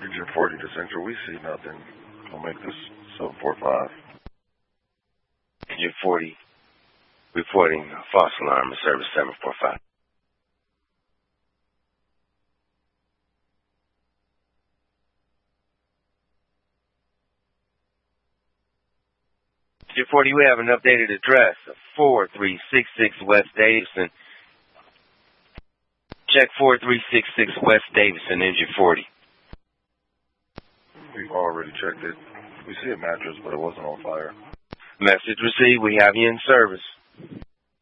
Engine 40 to Central, we see nothing. I'll make this 745. Engine 40, reporting false alarm of service 745. Engine 40, we have an updated address of 4366 West Davidson. Check 4366 West Davidson, Engine 40. We've already checked it. We see a mattress, but it wasn't on fire. Message received. We have you in service.